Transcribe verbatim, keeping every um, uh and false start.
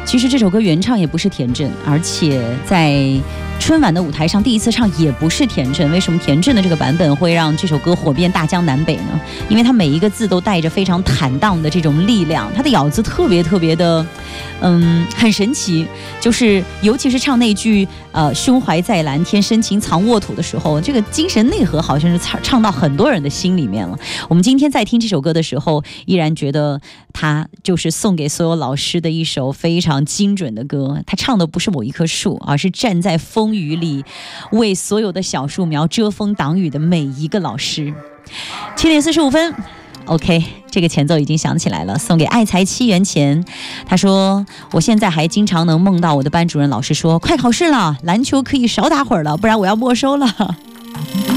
其实这首歌原唱也不是田震，而且在春晚的舞台上第一次唱也不是田震。为什么田震的这个版本会让这首歌火遍大江南北呢？因为他每一个字都带着非常坦荡的这种力量，他的咬字特别特别的嗯，很神奇。就是尤其是唱那句呃胸怀在蓝天深情藏沃土的时候，这个精神内核好像是唱唱到很多人的心里面了。我们今天在听这首歌的时候，依然觉得他就是送给所有老师的一首非常精准的歌。他唱的不是某一棵树，而是站在风雨里为所有的小树苗遮风挡雨的每一个老师。七点四十五分 OK， 这个前奏已经响起来了，送给爱才七元钱。他说我现在还经常能梦到我的班主任老师说，快考试了，篮球可以少打会儿了，不然我要没收了。